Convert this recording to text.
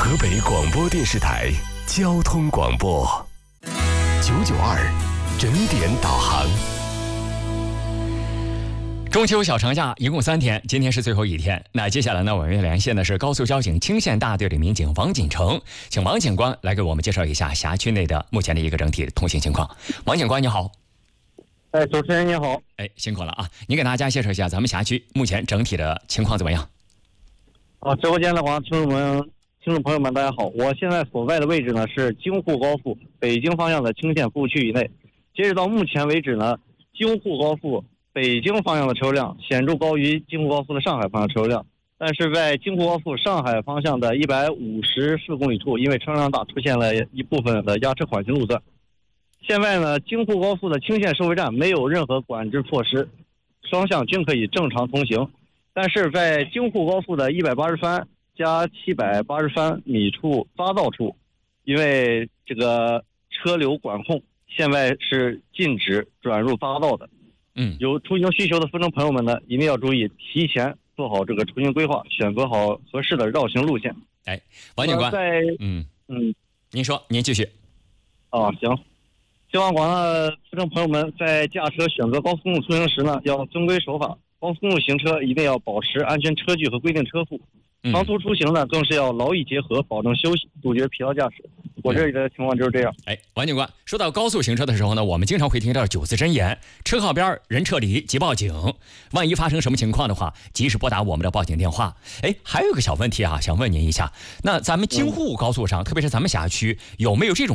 河北广播电视台交通广播992整点导航。 中秋小长假一共3天，今天是最后一天。那接下来呢，我们连线的是高速交警青县大队的民警王锦成，请王警官来给我们介绍一下辖区内的目前的一个整体通行情况。王警官你好。 主持人你好。 辛苦了啊！你给大家介绍一下咱们辖区目前整体的情况怎么样？ 直播间的话，听众朋友们大家好，我现在所在的位置呢是京沪高速北京方向的青县服务区以内。截止到目前为止呢，京沪高速北京方向的车辆显著高于京沪高速的上海方向车辆，但是在京沪高速上海方向的154公里处，因为车辆大，出现了一部分的压车缓行路段。现在呢，京沪高速的青县收费站没有任何管制措施，双向均可以正常通行。但是在京沪高速的183加783米处匝道处，因为这个车流管控，现在是禁止转入匝道的。有出行需求的风筝朋友们呢，一定要注意提前做好这个出行规划，选择好合适的绕行路线。 王警官，您说，您继续。 行。希望广大风筝朋友们在驾车选择高速公路出行时呢，要遵规守法。高速公路行车一定要保持安全车距和规定车速。长途出行呢，更是要劳逸结合，保证休息，杜绝疲劳驾驶。我这里的情况就是这样。 王警官，说到高速行车的时候呢，我们经常会听到9字真言：车靠边，人撤离，即报警。万一发生什么情况的话，及时拨打我们的报警电话。还有一个小问题啊，想问您一下，那咱们京沪高速上，特别是咱们辖区，有没有这种